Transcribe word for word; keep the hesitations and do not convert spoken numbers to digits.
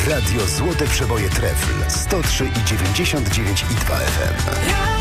Radio Złote Przeboje Trefl sto trzy i dziewięćdziesiąt dziewięć i dwa F M.